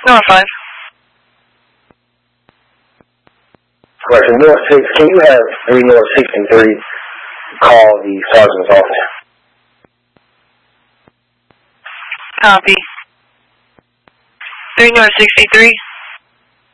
North 5. Question, North 6, can you have 3 North 63 call the sergeant's office? Copy. 3 North 63.